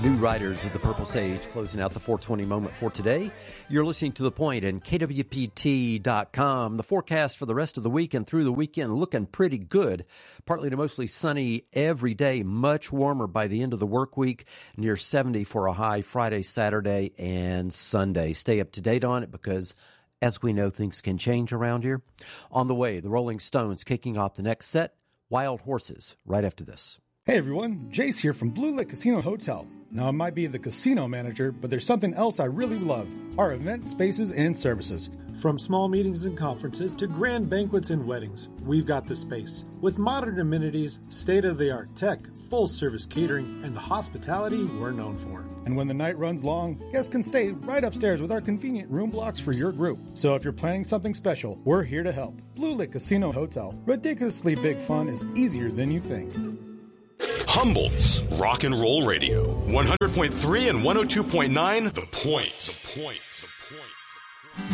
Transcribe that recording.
New Riders of the Purple Sage closing out the 420 moment for today. You're listening to The Point and KWPT.com. The forecast for the rest of the week and through the weekend looking pretty good. Partly to mostly sunny every day, much warmer by the end of the work week, near 70 for a high Friday, Saturday, and Sunday. Stay up to date on it because, as we know, things can change around here. On the way, the Rolling Stones kicking off the next set, Wild Horses, right after this. Hey everyone, Jace here from Blue Lake Casino Hotel. Now I might be the casino manager, but there's something else I really love. Our event spaces and services. From small meetings and conferences to grand banquets and weddings, we've got the space. With modern amenities, state-of-the-art tech, full-service catering, and the hospitality we're known for. And when the night runs long, guests can stay right upstairs with our convenient room blocks for your group. So if you're planning something special, we're here to help. Blue Lake Casino Hotel. Ridiculously big fun is easier than you think. Humboldt's Rock and Roll Radio, 100.3 and 102.9, The Point. The Point. The Point.